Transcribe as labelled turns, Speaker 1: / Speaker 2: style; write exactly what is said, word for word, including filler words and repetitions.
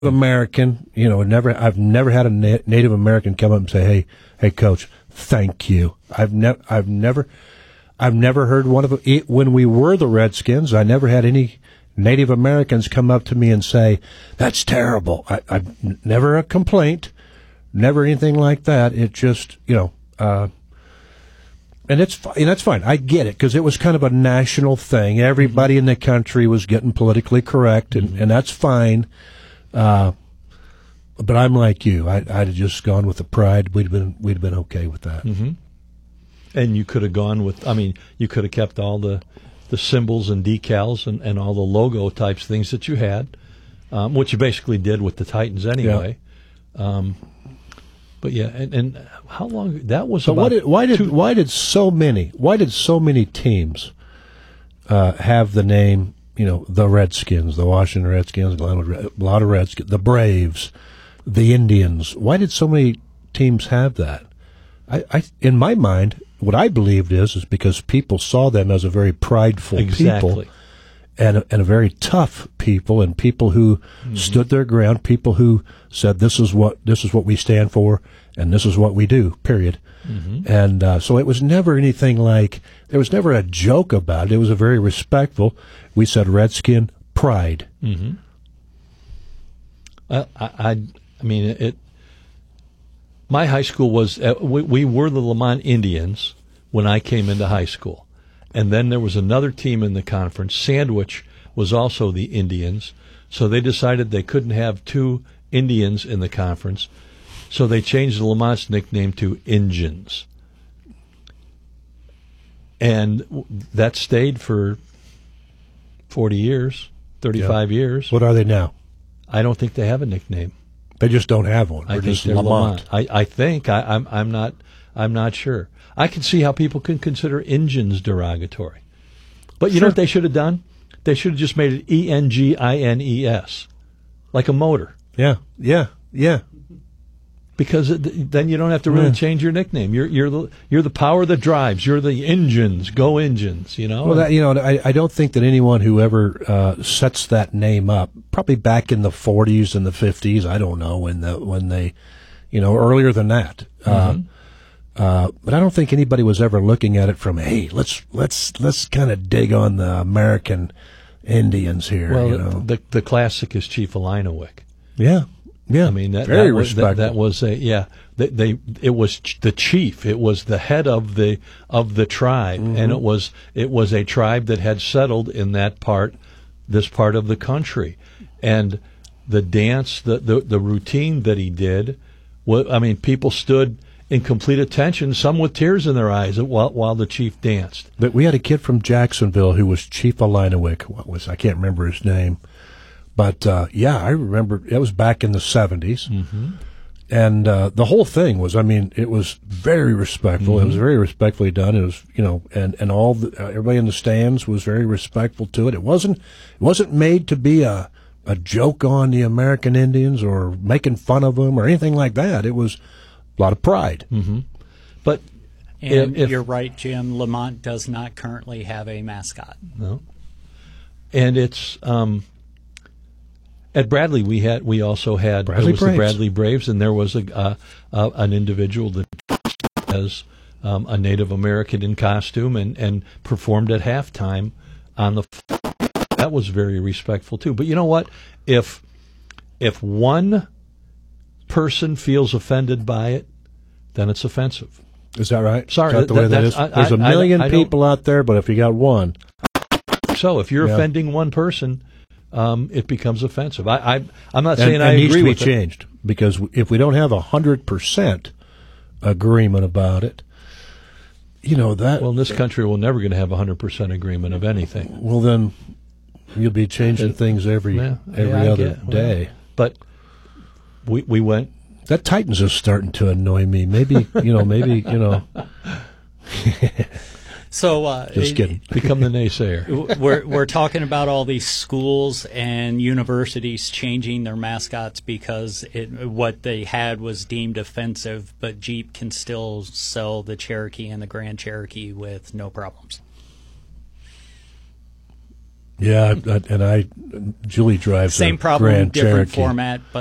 Speaker 1: American, you know, never. I've never had a na- Native American come up and say, "Hey, hey, coach, thank you." I've never, I've never, I've never heard one of it. When we were the Redskins, I never had any Native Americans come up to me and say, "That's terrible." I, I've never a complaint, never anything like that. It just, you know, uh, and it's and that's fine. I get it because it was kind of a national thing. Everybody in the country was getting politically correct, and, and that's fine. Uh, but I'm like you. I, I'd have just gone with the pride. We'd been we'd been okay with that.
Speaker 2: Mm-hmm. And you could have gone with. I mean, you could have kept all the, the symbols and decals and, and all the logo types things that you had, um, which you basically did with the Titans anyway. Yeah. Um, but yeah, and, and how long that was?
Speaker 1: So
Speaker 2: about
Speaker 1: why did why did
Speaker 2: two,
Speaker 1: why did so many why did so many teams uh, have the name? You know, the Redskins, the Washington Redskins, a lot of Redskins, the Braves, the Indians. Why did so many teams have that? I, I, in my mind, what I believed is is because people saw them as a very prideful
Speaker 2: exactly.
Speaker 1: people and a, and a very tough people, and people who mm-hmm. stood their ground, people who said this is what this is what we stand for, and this is what we do. Period. Mm-hmm. And uh, so it was never anything like, there was never a joke about it. It was a very respectful. We said Redskin pride.
Speaker 2: Mm-hmm. Uh, I, I, I mean, it. My high school was, uh, we, we were the Lamont Indians when I came into high school. And then there was another team in the conference. Sandwich was also the Indians. So they decided they couldn't have two Indians in the conference. So they changed the Lamont's nickname to Injuns. And that stayed for forty years, thirty-five
Speaker 1: yeah.
Speaker 2: years.
Speaker 1: What are they now?
Speaker 2: I don't think they have a nickname.
Speaker 1: They just don't have one.
Speaker 2: I
Speaker 1: They're
Speaker 2: think
Speaker 1: just
Speaker 2: they're
Speaker 1: Lamont.
Speaker 2: Lamont. I, I think I, I'm I'm not I'm not sure. I can see how people can consider Injuns derogatory. But you
Speaker 1: sure.
Speaker 2: know what they should have done? They should have just made it E N G I N E S, like a motor.
Speaker 1: Yeah, yeah, yeah.
Speaker 2: Because it, then you don't have to really yeah. change your nickname. You're you're the you're the power that drives. You're the Injuns. Go Injuns. You know.
Speaker 1: Well, that, you know, I, I don't think that anyone who ever uh, sets that name up, probably back in the forties and the fifties, I don't know when the when they, you know, earlier than that. Mm-hmm. Uh, uh, but I don't think anybody was ever looking at it from, hey, let's let's let's kind of dig on the American Indians here.
Speaker 2: Well,
Speaker 1: you know?
Speaker 2: the the classic is Chief Illiniwek.
Speaker 1: Yeah. Yeah,
Speaker 2: I mean that,
Speaker 1: very
Speaker 2: that was,
Speaker 1: respectful.
Speaker 2: That, that was a yeah. They, they it was ch- the chief. It was the head of the of the tribe, mm-hmm. and it was it was a tribe that had settled in that part, this part of the country, and the dance, the the, the routine that he did. Was, I mean, people stood in complete attention, some with tears in their eyes, while while the chief danced.
Speaker 1: But we had a kid from Jacksonville who was Chief Illiniwek. What was I can't remember his name. But, uh, yeah, I remember it was back in the seventies. Mm-hmm. And uh, the whole thing was, I mean, it was very respectful. Mm-hmm. It was very respectfully done. It was, you know, and, and all the, uh, everybody in the stands was very respectful to it. It wasn't it wasn't made to be a, a joke on the American Indians or making fun of them or anything like that. It was a lot of pride.
Speaker 2: Mm-hmm. But
Speaker 3: and
Speaker 2: if,
Speaker 3: you're right, Jim. Lamont does not currently have a mascot.
Speaker 2: No. And it's... Um, At Bradley, we had we also had
Speaker 1: Bradley
Speaker 2: it was
Speaker 1: Braves.
Speaker 2: the Bradley Braves, and there was a uh, uh, an individual that was um, a Native American in costume and, and performed at halftime on the. That was very respectful too. But you know what? If if one person feels offended by it, then it's offensive.
Speaker 1: Is that right?
Speaker 2: Sorry,
Speaker 1: is that the way
Speaker 2: that,
Speaker 1: that is?
Speaker 2: I,
Speaker 1: There's a
Speaker 2: I,
Speaker 1: million
Speaker 2: I, I
Speaker 1: people out there, but if you got one,
Speaker 2: so if you're
Speaker 1: yeah.
Speaker 2: offending one person. Um, it becomes offensive. I, I, I'm not
Speaker 1: and,
Speaker 2: saying
Speaker 1: and
Speaker 2: I
Speaker 1: needs
Speaker 2: agree
Speaker 1: to be
Speaker 2: with
Speaker 1: changed
Speaker 2: it.
Speaker 1: Because if we don't have a hundred percent agreement about it, you know that.
Speaker 2: Well, in this country, we're never going to have a hundred percent agreement of anything.
Speaker 1: Well, then you'll be changing it, things every
Speaker 2: yeah,
Speaker 1: every
Speaker 2: yeah,
Speaker 1: other
Speaker 2: get,
Speaker 1: day.
Speaker 2: Well, but we we went.
Speaker 1: That Titans is starting to annoy me. Maybe you know. Maybe you know.
Speaker 3: So, uh,
Speaker 1: just kidding.
Speaker 2: Become the naysayer.
Speaker 3: We're we're talking about all these schools and universities changing their mascots because it, what they had was deemed offensive, but Jeep can still sell the Cherokee and the Grand Cherokee with no problems.
Speaker 1: Yeah, I, I, and I Julie drives
Speaker 3: Same
Speaker 1: a
Speaker 3: problem,
Speaker 1: Grand
Speaker 3: different
Speaker 1: Cherokee.
Speaker 3: format.